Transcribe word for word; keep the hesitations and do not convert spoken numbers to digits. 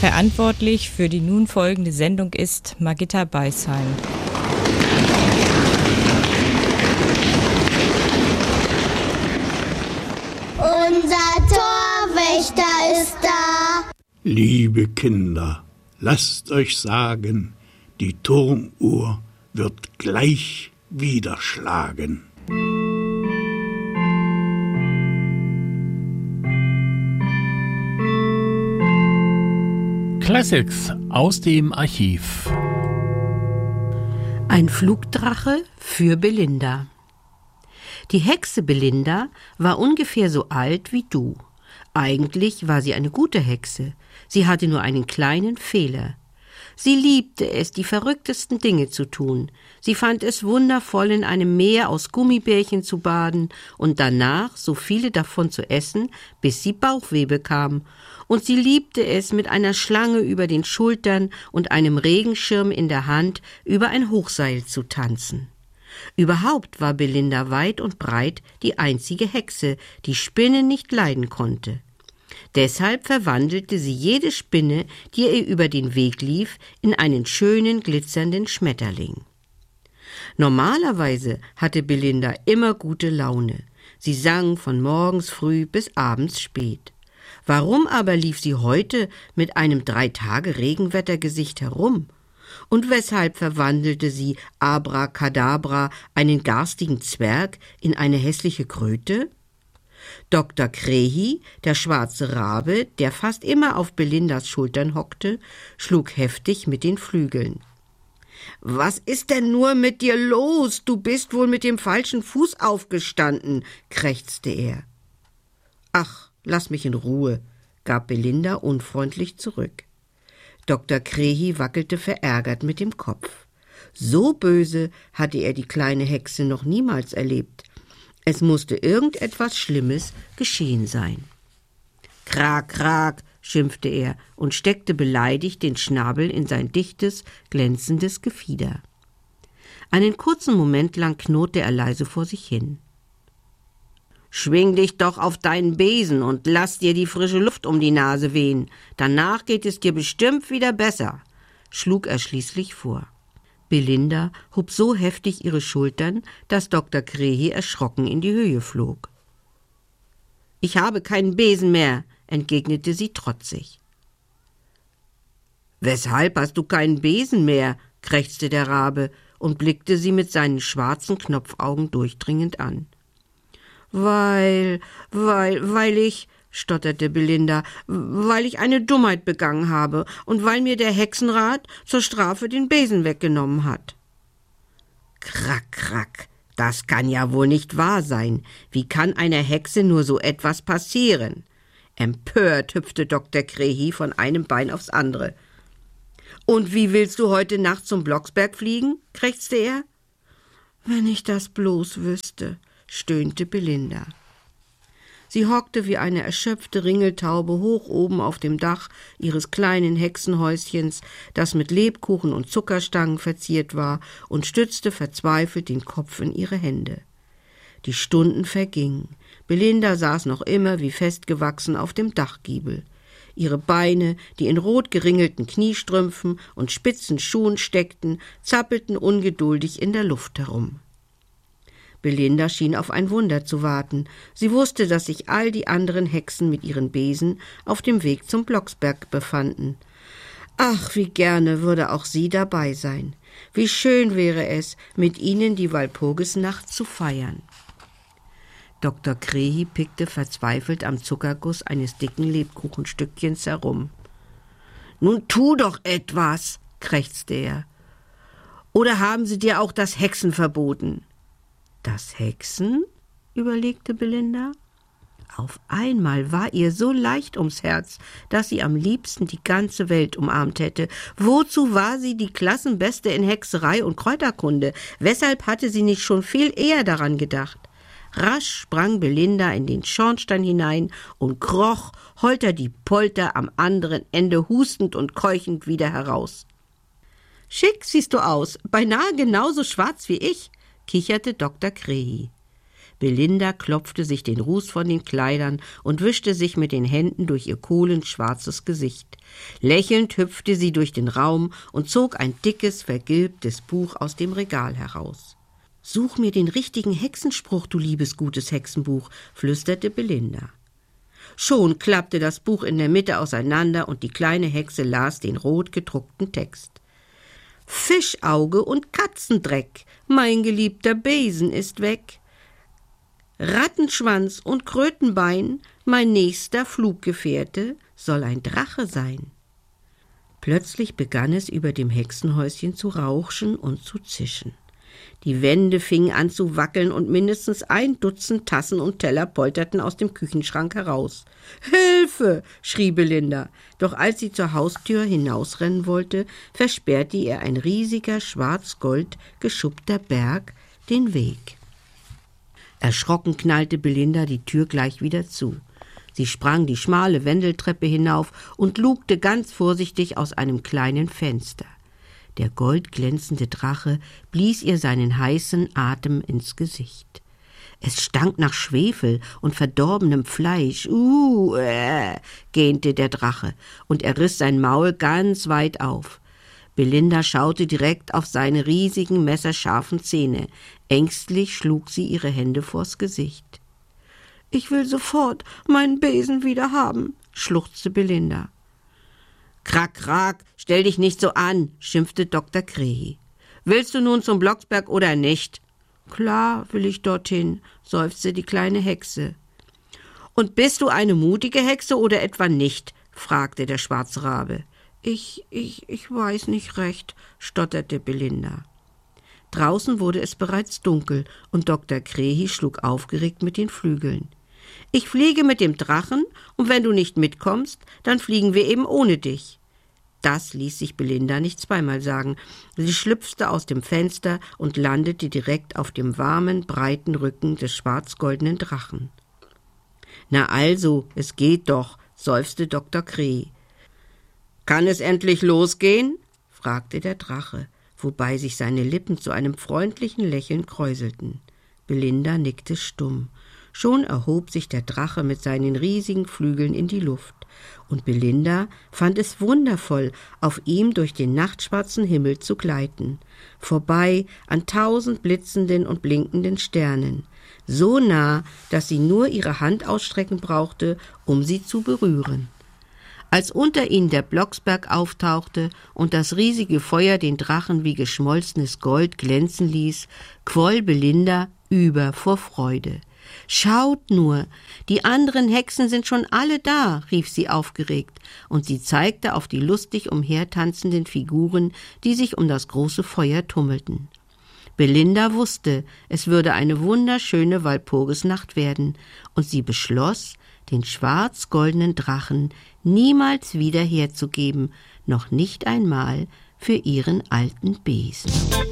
Verantwortlich für die nun folgende Sendung ist Margitta Beisheim. Unser Torwächter ist da. Liebe Kinder, lasst euch sagen, die Turmuhr wird gleich wieder schlagen. Classics aus dem Archiv. Ein Flugdrache für Belinda. Die Hexe Belinda war ungefähr so alt wie du. Eigentlich war sie eine gute Hexe. Sie hatte nur einen kleinen Fehler. Sie liebte es, die verrücktesten Dinge zu tun. Sie fand es wundervoll, in einem Meer aus Gummibärchen zu baden und danach so viele davon zu essen, bis sie Bauchweh bekam. Und sie liebte es, mit einer Schlange über den Schultern und einem Regenschirm in der Hand über ein Hochseil zu tanzen. Überhaupt war Belinda weit und breit die einzige Hexe, die Spinnen nicht leiden konnte. Deshalb verwandelte sie jede Spinne, die ihr über den Weg lief, in einen schönen, glitzernden Schmetterling. Normalerweise hatte Belinda immer gute Laune. Sie sang von morgens früh bis abends spät. Warum aber lief sie heute mit einem Drei-Tage-Regenwettergesicht herum? Und weshalb verwandelte sie abracadabra einen garstigen Zwerg in eine hässliche Kröte? Doktor Krehi, der schwarze Rabe, der fast immer auf Belindas Schultern hockte, schlug heftig mit den Flügeln. »Was ist denn nur mit dir los? Du bist wohl mit dem falschen Fuß aufgestanden«, krächzte er. »Ach, lass mich in Ruhe«, gab Belinda unfreundlich zurück. Doktor Krehi wackelte verärgert mit dem Kopf. So böse hatte er die kleine Hexe noch niemals erlebt. Es musste irgendetwas Schlimmes geschehen sein. »Krak, krak«, schimpfte er und steckte beleidigt den Schnabel in sein dichtes, glänzendes Gefieder. Einen kurzen Moment lang knurrte er leise vor sich hin. »Schwing dich doch auf deinen Besen und lass dir die frische Luft um die Nase wehen. Danach geht es dir bestimmt wieder besser«, schlug er schließlich vor. Belinda hob so heftig ihre Schultern, dass Doktor Krehi erschrocken in die Höhe flog. »Ich habe keinen Besen mehr«, entgegnete sie trotzig. »Weshalb hast du keinen Besen mehr?«, krächzte der Rabe und blickte sie mit seinen schwarzen Knopfaugen durchdringend an. »Weil, weil, weil ich«, stotterte Belinda, »weil ich eine Dummheit begangen habe und weil mir der Hexenrat zur Strafe den Besen weggenommen hat.« »Krack, krack, das kann ja wohl nicht wahr sein. Wie kann einer Hexe nur so etwas passieren?« Empört hüpfte Doktor Krehi von einem Bein aufs andere. »Und wie willst du heute Nacht zum Blocksberg fliegen?«, krächzte er. »Wenn ich das bloß wüsste«, stöhnte Belinda. Sie hockte wie eine erschöpfte Ringeltaube hoch oben auf dem Dach ihres kleinen Hexenhäuschens, das mit Lebkuchen und Zuckerstangen verziert war, und stützte verzweifelt den Kopf in ihre Hände. Die Stunden vergingen. Belinda saß noch immer wie festgewachsen auf dem Dachgiebel. Ihre Beine, die in rot geringelten Kniestrümpfen und spitzen Schuhen steckten, zappelten ungeduldig in der Luft herum. Belinda schien auf ein Wunder zu warten. Sie wusste, dass sich all die anderen Hexen mit ihren Besen auf dem Weg zum Blocksberg befanden. Ach, wie gerne würde auch sie dabei sein. Wie schön wäre es, mit ihnen die Walpurgisnacht zu feiern. Doktor Krehi pickte verzweifelt am Zuckerguss eines dicken Lebkuchenstückchens herum. »Nun tu doch etwas«, krächzte er. »Oder haben sie dir auch das Hexen verboten?« »Das Hexen?«, überlegte Belinda. Auf einmal war ihr so leicht ums Herz, dass sie am liebsten die ganze Welt umarmt hätte. Wozu war sie die Klassenbeste in Hexerei und Kräuterkunde? Weshalb hatte sie nicht schon viel eher daran gedacht? Rasch sprang Belinda in den Schornstein hinein und kroch holter die Polter am anderen Ende hustend und keuchend wieder heraus. »Schick siehst du aus, beinahe genauso schwarz wie ich«, kicherte Doktor Krehi. Belinda klopfte sich den Ruß von den Kleidern und wischte sich mit den Händen durch ihr kohlenschwarzes Gesicht. Lächelnd hüpfte sie durch den Raum und zog ein dickes, vergilbtes Buch aus dem Regal heraus. »Such mir den richtigen Hexenspruch, du liebes, gutes Hexenbuch«, flüsterte Belinda. Schon klappte das Buch in der Mitte auseinander und die kleine Hexe las den rot gedruckten Text. »Fischauge und Katzendreck, mein geliebter Besen ist weg. Rattenschwanz und Krötenbein, mein nächster Fluggefährte soll ein Drache sein.« Plötzlich begann es über dem Hexenhäuschen zu rauschen und zu zischen. Die Wände fingen an zu wackeln und mindestens ein Dutzend Tassen und Teller polterten aus dem Küchenschrank heraus. »Hilfe!« schrie Belinda, doch als sie zur Haustür hinausrennen wollte, versperrte ihr ein riesiger, schwarz-gold geschuppter Berg den Weg. Erschrocken knallte Belinda die Tür gleich wieder zu. Sie sprang die schmale Wendeltreppe hinauf und lugte ganz vorsichtig aus einem kleinen Fenster. Der goldglänzende Drache blies ihr seinen heißen Atem ins Gesicht. Es stank nach Schwefel und verdorbenem Fleisch. Uh, äh, gähnte der Drache, und er riss sein Maul ganz weit auf. Belinda schaute direkt auf seine riesigen, messerscharfen Zähne. Ängstlich schlug sie ihre Hände vors Gesicht. »Ich will sofort meinen Besen wieder haben«, schluchzte Belinda. »Krack, krack, stell dich nicht so an«, schimpfte Doktor Krähe. »Willst du nun zum Blocksberg oder nicht?« »Klar will ich dorthin«, seufzte die kleine Hexe. »Und bist du eine mutige Hexe oder etwa nicht?«, fragte der schwarze Rabe. Ich, ich, ich weiß nicht recht«, stotterte Belinda. Draußen wurde es bereits dunkel und Doktor Krähe schlug aufgeregt mit den Flügeln. »Ich fliege mit dem Drachen, und wenn du nicht mitkommst, dann fliegen wir eben ohne dich.« Das ließ sich Belinda nicht zweimal sagen. Sie schlüpfte aus dem Fenster und landete direkt auf dem warmen, breiten Rücken des schwarz-goldenen Drachen. »Na also, es geht doch«, seufzte Doktor Krähe. »Kann es endlich losgehen?« fragte der Drache, wobei sich seine Lippen zu einem freundlichen Lächeln kräuselten. Belinda nickte stumm. Schon erhob sich der Drache mit seinen riesigen Flügeln in die Luft, und Belinda fand es wundervoll, auf ihm durch den nachtschwarzen Himmel zu gleiten, vorbei an tausend blitzenden und blinkenden Sternen, so nah, dass sie nur ihre Hand ausstrecken brauchte, um sie zu berühren. Als unter ihnen der Blocksberg auftauchte und das riesige Feuer den Drachen wie geschmolzenes Gold glänzen ließ, quoll Belinda über vor Freude. »Schaut nur, die anderen Hexen sind schon alle da«, rief sie aufgeregt, und sie zeigte auf die lustig umhertanzenden Figuren, die sich um das große Feuer tummelten. Belinda wusste, es würde eine wunderschöne Walpurgisnacht werden, und sie beschloss, den schwarz-goldenen Drachen niemals wieder herzugeben, noch nicht einmal für ihren alten Besen.